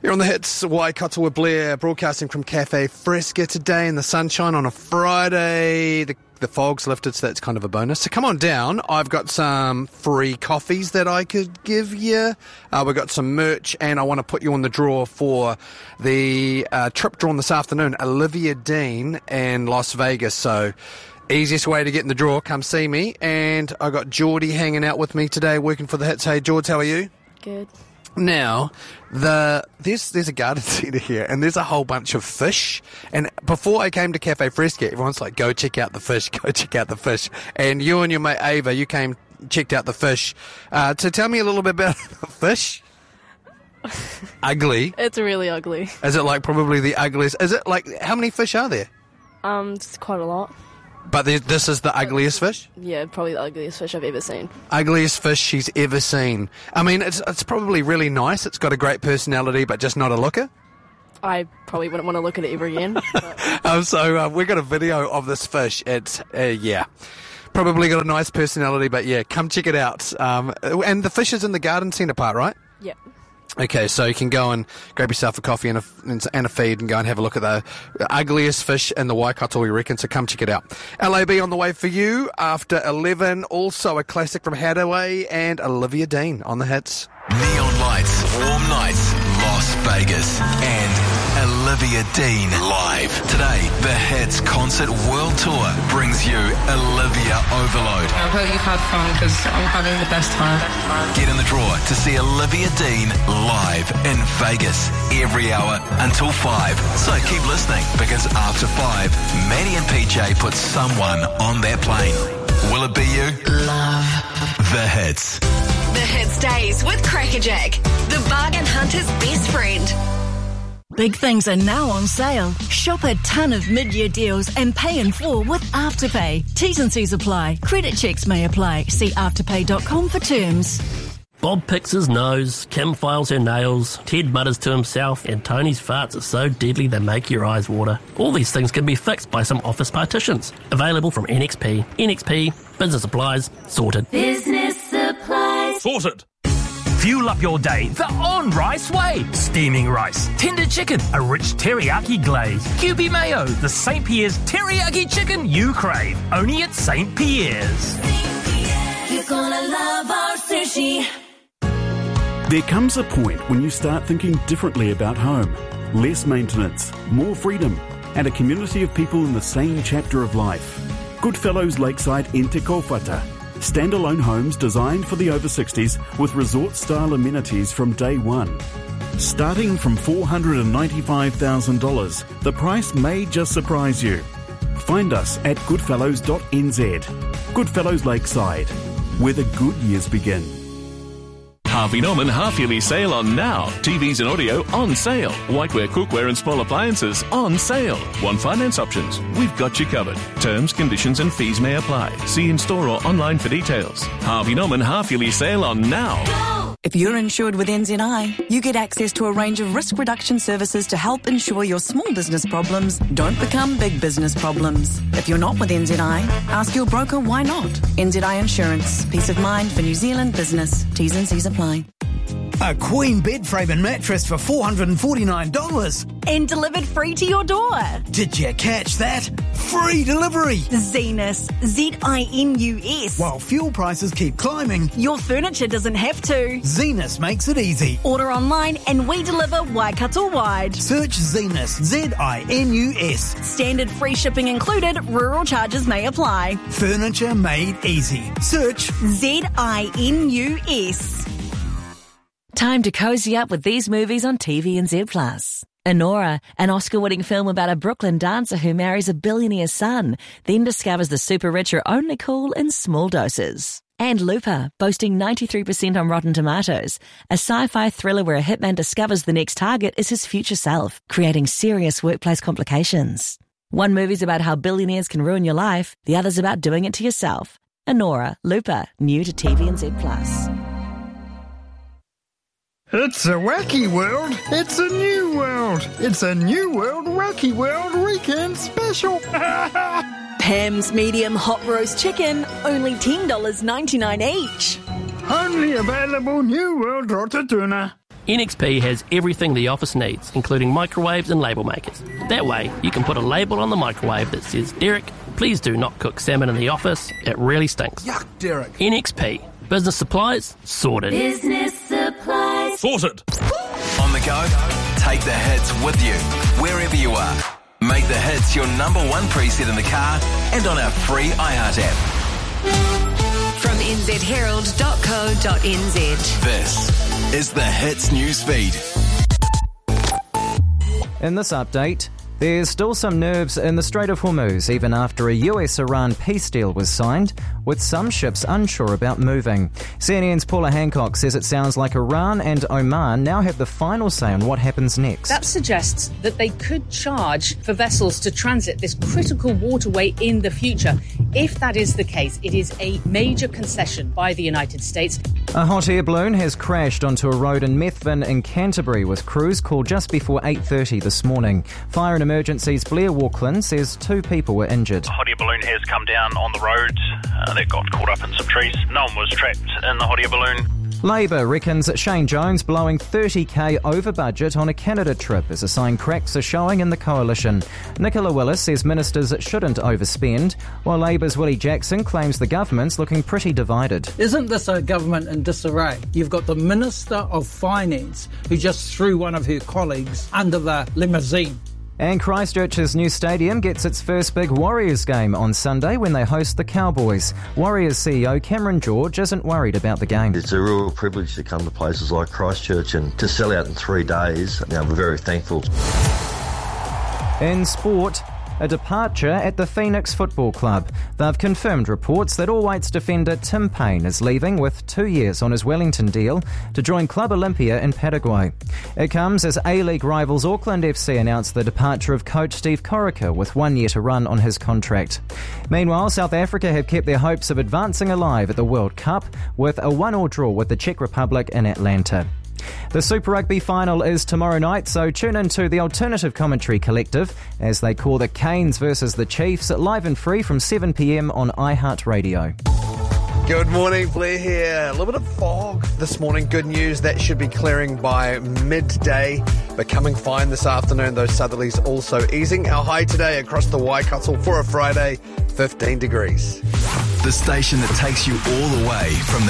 You're on the hits, Waikato with Blair, broadcasting from Cafe Fresca today in the sunshine on a Friday. The fog's lifted, so that's kind of a bonus. So come on down. I've got some free coffees that I could give you. We've got some merch, and I want to put you on the draw for the trip drawn this afternoon, Olivia Dean in Las Vegas. So easiest way to get in the draw, come see me. And I got Geordie hanging out with me today, working for the hits. Hey, George, how are you? Good. Now, there's a garden centre here, and there's a whole bunch of fish. And before I came to Cafe Fresca, everyone's like, go check out the fish, go check out the fish. And you and your mate Ava, you came, checked out the fish. So tell me a little bit about the fish. Ugly. It's really ugly. Is it like probably the ugliest? Is it like, how many fish are there? It's quite a lot. But this is the ugliest fish? Yeah, probably the ugliest fish I've ever seen. Ugliest fish she's ever seen. I mean, it's probably really nice. It's got a great personality, but just not a looker. I probably wouldn't want to look at it ever again. So we've got a video of this fish. It's, probably got a nice personality, but yeah, come check it out. And the fish is in the garden centre part, right? Yeah. Okay, so you can go and grab yourself a coffee and a feed and go and have a look at the ugliest fish in the Waikato, we reckon, so come check it out. LAB on the way for you after 11, also a classic from Hadaway and Olivia Dean on the hits. Neon lights, warm nights, Las Vegas, and Olivia Dean live. Today, the Hits Concert World Tour brings you Olivia Overload. I hope you've had fun because I'm having the best time. Get in the draw to see Olivia Dean live in Vegas every hour until 5. So keep listening because after 5, Maddie and PJ put someone on that plane. Will it be you? Love. The Hits. The Hits Days with Crackerjack, the bargain hunter's best friend. Big things are now on sale. Shop a ton of mid-year deals and pay in full with Afterpay. T's and C's apply. Credit checks may apply. See afterpay.com for terms. Bob picks his nose, Kim files her nails, Ted mutters to himself, and Tony's farts are so deadly they make your eyes water. All these things can be fixed by some office partitions. Available from NXP. NXP, business supplies, sorted. Business supplies. Sorted. Fuel up your day the on-rice way. Steaming rice, tender chicken, a rich teriyaki glaze, QB mayo, the St. Pierre's teriyaki chicken you crave. Only at St. Pierre's. You're gonna love our sushi. There comes a point when you start thinking differently about home. Less maintenance, more freedom, and a community of people in the same chapter of life. Goodfellows Lakeside in Te Kaupata. Standalone homes designed for the over 60s with resort-style amenities from day one. Starting from $495,000, the price may just surprise you. Find us at goodfellows.nz. Goodfellows Lakeside, where the good years begin. Harvey Norman half-yearly sale on now. TVs and audio on sale. Whiteware, cookware and small appliances on sale. Want finance options? We've got you covered. Terms, conditions and fees may apply. See in-store or online for details. Harvey Norman half-yearly sale on now. If you're insured with NZI, you get access to a range of risk reduction services to help ensure your small business problems don't become big business problems. If you're not with NZI, ask your broker why not. NZI Insurance. Peace of mind for New Zealand business. T's and C's apply. A queen bed frame and mattress for $449. And delivered free to your door. Did you catch that? Free delivery. Zenus. Zinus. While fuel prices keep climbing, your furniture doesn't have to. Zenus makes it easy. Order online and we deliver Waikato-wide. Search Zenus. Zinus. Standard free shipping included. Rural charges may apply. Furniture made easy. Search Zinus. Time to cozy up with these movies on TVNZ+. Enora, an Oscar-winning film about a Brooklyn dancer who marries a billionaire's son, then discovers the super rich are only cool in small doses. And Looper, boasting 93% on Rotten Tomatoes, a sci-fi thriller where a hitman discovers the next target is his future self, creating serious workplace complications. One movie's about how billionaires can ruin your life, the other's about doing it to yourself. Enora, Looper, new to TVNZ+. It's a wacky world. It's a new world. It's a new world wacky world weekend special. Pam's medium hot roast chicken, only $10.99 each. Only available New World Rotatuna. NXP has everything the office needs, including microwaves and label makers. That way, you can put a label on the microwave that says, "Derek, please do not cook salmon in the office. It really stinks." Yuck, Derek. NXP. Business supplies, sorted. Business supplies. Sorted. On the go, take the hits with you, wherever you are. Make the hits your number one preset in the car and on our free iHeart app. From nzherald.co.nz. This is the Hits newsfeed. In this update, there's still some nerves in the Strait of Hormuz even after a US-Iran peace deal was signed, with some ships unsure about moving. CNN's Paula Hancock says it sounds like Iran and Oman now have the final say on what happens next. That suggests that they could charge for vessels to transit this critical waterway in the future. If that is the case, it is a major concession by the United States. A hot air balloon has crashed onto a road in Methven in Canterbury with crews called just before 8:30 this morning. Fire and Emergencies Blair Walkland says 2 people were injured. A hot air balloon has come down on the road. That got caught up in some trees. No one was trapped in the hot air balloon. Labor reckons Shane Jones blowing $30,000 over budget on a Canada trip as a sign cracks are showing in the coalition. Nicola Willis says ministers shouldn't overspend, while Labor's Willie Jackson claims the government's looking pretty divided. Isn't this a government in disarray? You've got the Minister of Finance who just threw one of her colleagues under the limousine. And Christchurch's new stadium gets its first big Warriors game on Sunday when they host the Cowboys. Warriors CEO Cameron George isn't worried about the game. It's a real privilege to come to places like Christchurch and to sell out in 3 days. We're very thankful. In sport, a departure at the Phoenix Football Club. They've confirmed reports that All Whites defender Tim Payne is leaving with 2 years on his Wellington deal to join Club Olympia in Paraguay. It comes as A-League rivals Auckland FC announced the departure of coach Steve Corica with 1 year to run on his contract. Meanwhile, South Africa have kept their hopes of advancing alive at the World Cup with a 1-1 draw with the Czech Republic in Atlanta. The Super Rugby final is tomorrow night, so tune into the Alternative Commentary Collective as they call the Canes versus the Chiefs, live and free from 7 p.m. on iHeart Radio. Good morning, Blair here. A little bit of fog this morning. Good news, that should be clearing by midday. Becoming fine this afternoon. Those southerlies also easing. Our high today across the Waikato for a Friday, 15 degrees. The station that takes you all the way from the